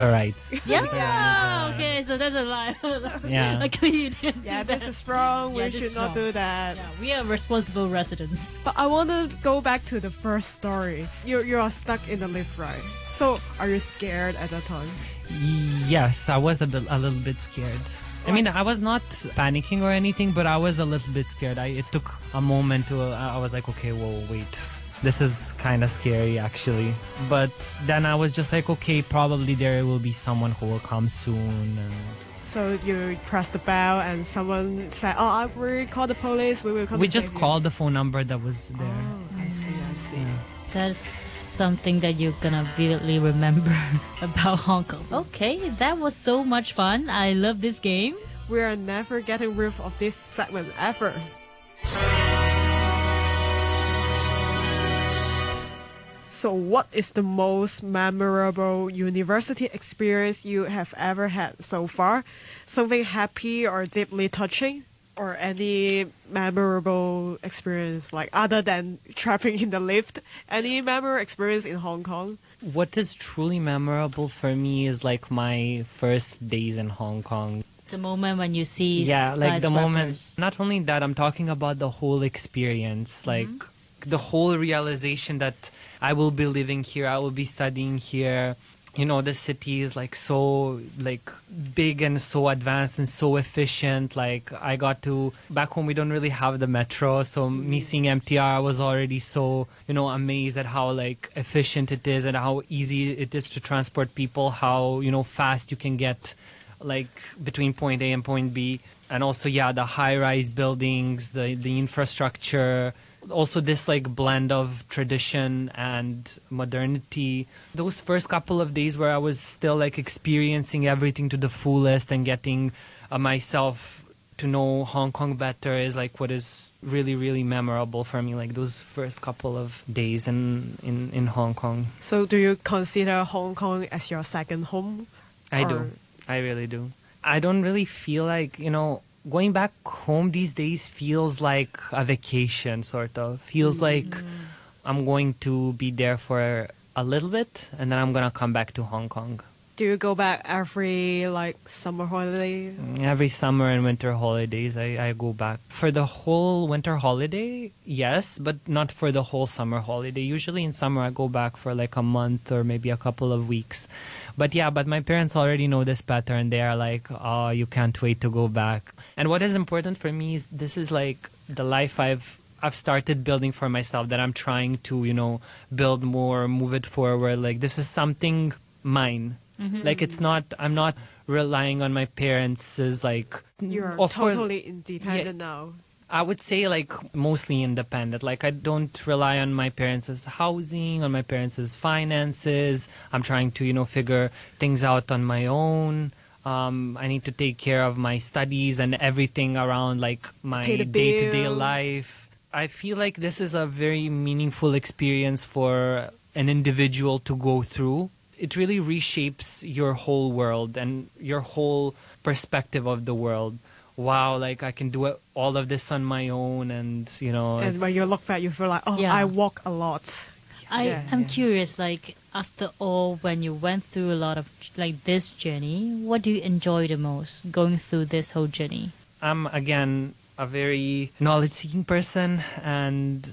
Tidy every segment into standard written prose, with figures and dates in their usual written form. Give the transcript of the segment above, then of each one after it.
Right. Yeah. Okay, so that's a lie. Yeah. Like you didn't Yeah, do this that. is wrong. Yeah, We this should is not wrong. do that. Yeah, we are responsible residents. But I want to go back to the first story. You are stuck in the lift, right? So are you scared at that time? Yes, I was a little bit scared. I mean, I was not panicking or anything, but I was a little bit scared. It took a moment to. I was like, okay, whoa, wait. This is kind of scary, actually. But then I was just like, okay, probably there will be someone who will come soon. And So you press the bell and someone said, "Oh, I will call the police. We will come." we and just save you." called the phone number that was there. Oh, I see. I see. That's something that you're gonna vividly remember about Hong Kong. Okay, that was so much fun. I love this game. We are never getting rid of this segment ever. So, what is the most memorable university experience you have ever had so far? Something happy or deeply touching? Or any memorable experience, like other than trapping in the lift? Any memorable experience in Hong Kong? What is truly memorable for me is like my first days in Hong Kong. The moment when you see Yeah, like the moment. skyscrapers. Not only that, I'm talking about the whole experience, like the whole realization that I will be living here, I will be studying here. You know, the city is like so like big and so advanced and so efficient. Like I got to back home, we don't really have the metro, so me seeing MTR, I was already so amazed at how like efficient it is and how easy it is to transport people. How fast you can get like between point A and point B, and also the high-rise buildings, the infrastructure. Also this like blend of tradition and modernity. Those first couple of days where I was still like experiencing everything to the fullest and getting myself to know Hong Kong better is like what is really, really memorable for me, like those first couple of days in Hong Kong. So, do you consider Hong Kong as your second home? I Or- do. I really do. I don't really feel like, going back home these days feels like a vacation, sort of. Feels like I'm going to be there for a little bit and then I'm going to come back to Hong Kong. Do you go back every like summer holiday? Every summer and winter holidays, I go back. For the whole winter holiday, yes, but not for the whole summer holiday. Usually in summer, I go back for like a month or maybe a couple of weeks. But my parents already know this pattern. They are like, oh, you can't wait to go back. And what is important for me is this is like the life I've started building for myself, that I'm trying to, build more, move it forward. Like this is something mine. Like I'm not relying on my parents' like. You're of course, totally independent now. I would say like mostly independent. Like I don't rely on my parents' housing, on my parents' finances. I'm trying to, figure things out on my own. I need to take care of my studies and everything around like my Pay the day-to-day bill. life. I feel like this is a very meaningful experience for an individual to go through. It really reshapes your whole world and your whole perspective of the world. Wow, like I can do all of this on my own, and And when you look back, you feel like, oh, Yeah. I walk a lot. I'm curious, like after all, when you went through a lot of like this journey, what do you enjoy the most going through this whole journey? I'm again a very knowledge-seeking person, and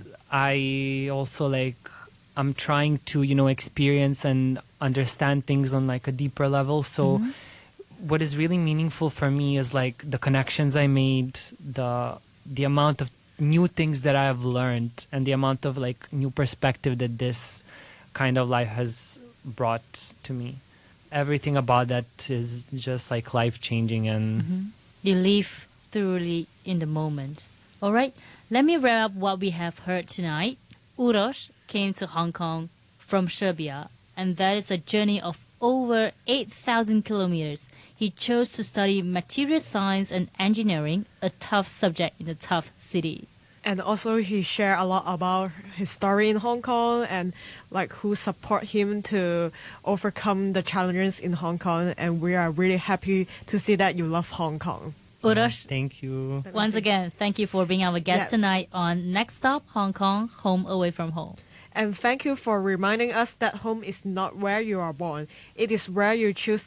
I also I'm trying to experience and understand things on like a deeper level. So what is really meaningful for me is like the connections I made, the amount of new things that I have learned, and the amount of like new perspective that this kind of life has brought to me. Everything about that is just like life-changing, and You live thoroughly in the moment. All right, let me wrap up what we have heard tonight. Uroš came to Hong Kong from Serbia, and that is a journey of over 8,000 kilometers. He chose to study material science and engineering, a tough subject in a tough city. And also he shared a lot about his story in Hong Kong and like who support him to overcome the challenges in Hong Kong. And we are really happy to see that you love Hong Kong. Uroš, thank you. once again, thank you for being our guest Yeah. tonight on Next Stop Hong Kong, Home Away from Home. And thank you for reminding us that home is not where you are born, it is where you choose